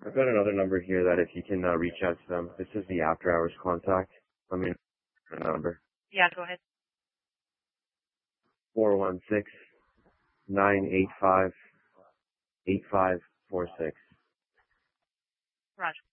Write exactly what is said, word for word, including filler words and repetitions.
I've got another number here that if you can uh, reach out to them, this is the after hours contact. Let me know the number. Yeah, go ahead. four one six, nine eight five, eight five four six. Roger.